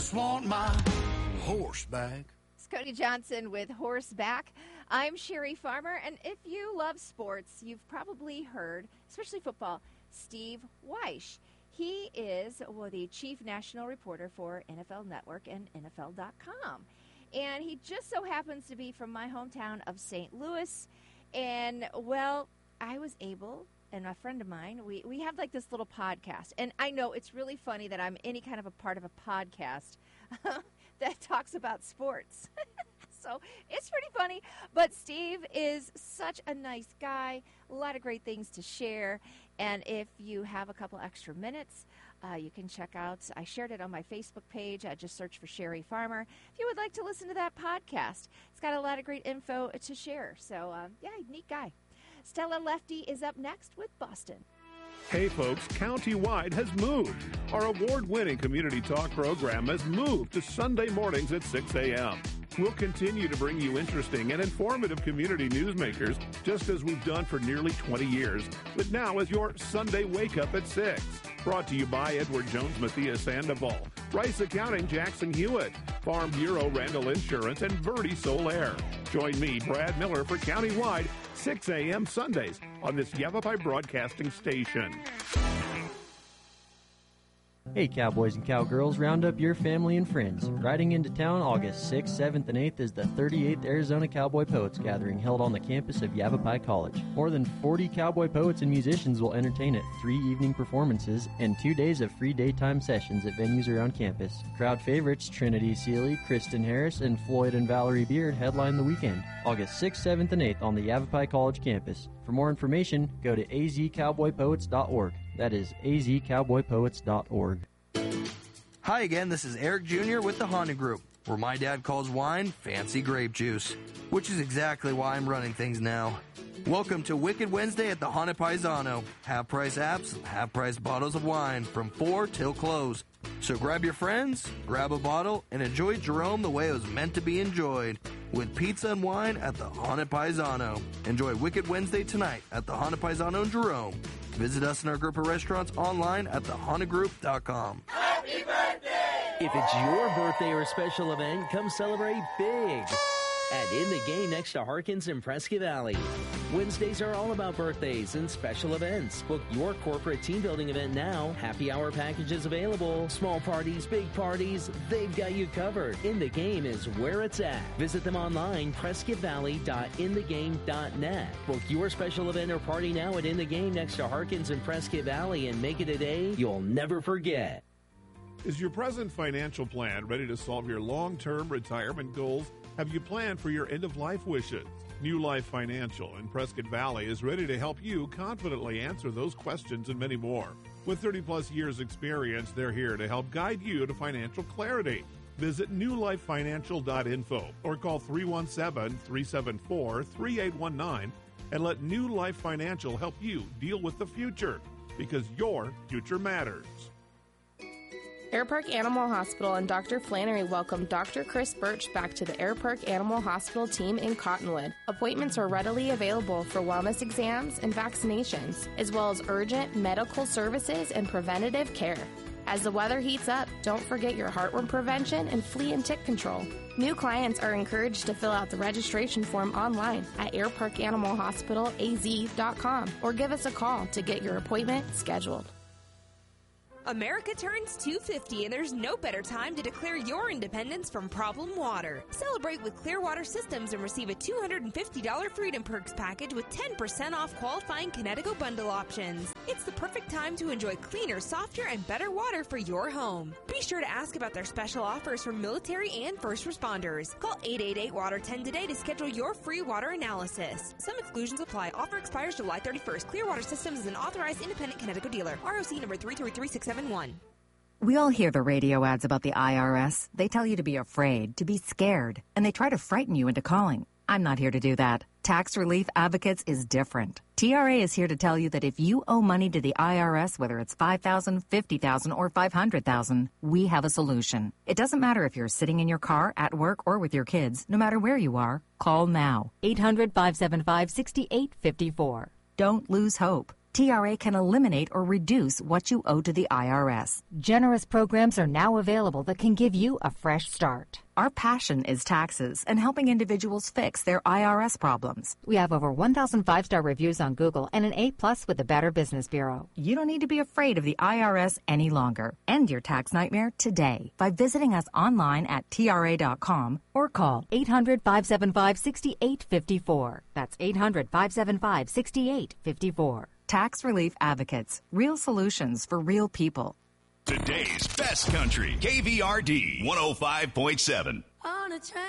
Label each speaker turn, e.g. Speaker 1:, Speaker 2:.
Speaker 1: just want my horse back.
Speaker 2: It's Cody Johnson with Horseback. I'm Sherry Farmer, and if you love sports, you've probably heard, especially football, Steve Wyche. He is the chief national reporter for NFL Network and NFL.com. And he just so happens to be from my hometown of St. Louis. And, well, I was able, and a friend of mine, we have like this little podcast. And I know it's really funny that I'm any kind of a part of a podcast that talks about sports. So it's pretty funny. But Steve is such a nice guy, a lot of great things to share. And if you have a couple extra minutes, you can check out, I shared it on my Facebook page. Just search for Sherry Farmer. If you would like to listen to that podcast, it's got a lot of great info to share. So, yeah, neat guy. Stella Lefty is up next with Boston.
Speaker 3: Hey folks, Countywide has moved. Our award-winning community talk program has moved to Sunday mornings at 6 a.m. We'll continue to bring you interesting and informative community newsmakers, just as we've done for nearly 20 years, but now as your Sunday wake-up at 6. Brought to you by Edward Jones Matthias Sandoval, Rice Accounting Jackson Hewitt, Farm Bureau Randall Insurance, and Verde Solaire. Join me, Brad Miller, for Countywide, 6 a.m. Sundays on this Yavapai Broadcasting station.
Speaker 4: Hey cowboys and cowgirls, round up your family and friends. Riding into town August 6th, 7th, and 8th is the 38th Arizona Cowboy Poets Gathering held on the campus of Yavapai College. More than 40 cowboy poets and musicians will entertain at 3 evening performances and 2 days of free daytime sessions at venues around campus. Crowd favorites Trinity Seeley, Kristen Harris, and Floyd and Valerie Beard headline the weekend, August 6th, 7th, and 8th on the Yavapai College campus. For more information, go to azcowboypoets.org. That is azcowboypoets.org.
Speaker 5: Hi again, this is Eric Jr. with the Honda Group, where my dad calls wine fancy grape juice, which is exactly why I'm running things now. Welcome to Wicked Wednesday at the Honda Paisano. Half-price apps, half-price bottles of wine from 4 till close. So grab your friends, grab a bottle, and enjoy Jerome the way it was meant to be enjoyed, with pizza and wine at the Honda Paisano. Enjoy Wicked Wednesday tonight at the Honda Paisano in Jerome. Visit us in our group of restaurants online at thehondagroup.com.
Speaker 6: Happy birthday!
Speaker 7: If it's your birthday or special event, come celebrate big at In the Game next to Harkins in Prescott Valley. Wednesdays are all about birthdays and special events. Book your corporate team building event now. Happy hour packages available. Small parties, big parties, they've got you covered. In the Game is where it's at. Visit them online, prescottvalley.inthegame.net. Book your special event or party now at In the Game next to Harkins in Prescott Valley and make it a day you'll never forget.
Speaker 3: Is your present financial plan ready to solve your long-term retirement goals? Have you planned for your end-of-life wishes? New Life Financial in Prescott Valley is ready to help you confidently answer those questions and many more. With 30-plus years experience, they're here to help guide you to financial clarity. Visit newlifefinancial.info or call 317-374-3819 and let New Life Financial help you deal with the future, because your future matters.
Speaker 8: Air Park Animal Hospital and Dr. Flannery welcome Dr. Chris Birch back to the Air Park Animal Hospital team in Cottonwood. Appointments are readily available for wellness exams and vaccinations, as well as urgent medical services and preventative care. As the weather heats up, don't forget your heartworm prevention and flea and tick control. New clients are encouraged to fill out the registration form online at airparkanimalhospitalaz.com or give us a call to get your appointment scheduled.
Speaker 9: America turns 250, and there's no better time to declare your independence from problem water. Celebrate with Clearwater Systems and receive a $250 Freedom Perks package with 10% off qualifying Connecticut bundle options. It's the perfect time to enjoy cleaner, softer, and better water for your home. Be sure to ask about their special offers for military and first responders. Call 888-WATER-10 today to schedule your free water analysis. Some exclusions apply. Offer expires July 31st. Clearwater Systems is an authorized independent Connecticut dealer. ROC number 33367.
Speaker 10: We all hear the radio ads about the IRS. They tell you to be afraid, to be scared, and they try to frighten you into calling. I'm not here to do that. Tax Relief Advocates is different. TRA is here to tell you that if you owe money to the IRS, whether it's $5,000, $50,000, or $500,000, we have a solution. It doesn't matter if you're sitting in your car, at work, or with your kids. No matter where you are, call now. 800-575-6854. Don't lose hope. TRA can eliminate or reduce what you owe to the IRS.
Speaker 11: Generous programs are now available that can give you a fresh start.
Speaker 10: Our passion is taxes and helping individuals fix their IRS problems.
Speaker 11: We have over 1,000 5-star reviews on Google and an A+ with the Better Business Bureau.
Speaker 10: You don't need to be afraid of the IRS any longer. End your tax nightmare today by visiting us online at TRA.com or call
Speaker 11: 800-575-6854. That's 800-575-6854.
Speaker 10: Tax Relief Advocates. Real solutions for real people.
Speaker 12: Today's best country, KVRD 105.7.